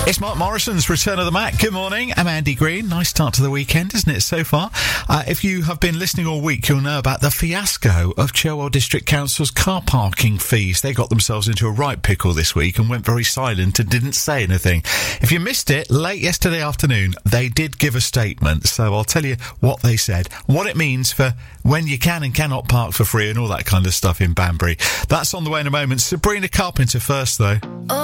It's Mark Morrison's Return of the Mac. Good morning. I'm Andy Green. Nice start to the weekend, isn't it, so far? If you have been listening all week, you'll know about the fiasco of Cherwell District Council's car parking fees. They got themselves into a right pickle this week and went very silent and didn't say anything. If you missed it, late yesterday afternoon, they did give a statement. So I'll tell you what they said, what it means for when you can and cannot park for free and all that kind of stuff in Banbury. That's on the way in a moment. Sabrina Carpenter first, though.